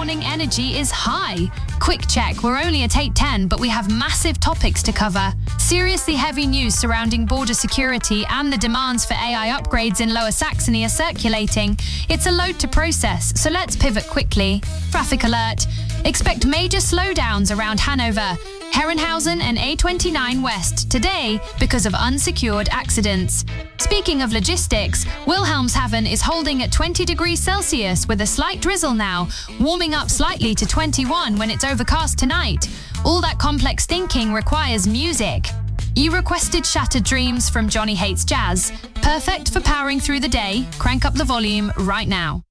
morning energy is high. Quick check, we're only at 8:10, but we have massive topics to cover. Seriously heavy news surrounding border security and the demands for AI upgrades in Lower Saxony are circulating. It's a load to process, so let's pivot quickly. Traffic alert. Expect major slowdowns around Hanover, Herrenhausen and A29 West today because of unsecured accidents. Speaking of logistics, Wilhelmshaven is holding at 20 degrees Celsius with a slight drizzle now, warming up slightly to 21 when it's overcast tonight. All that complex thinking requires music. You requested Shattered Dreams from Johnny Hates Jazz. Perfect for powering through the day. Crank up the volume right now.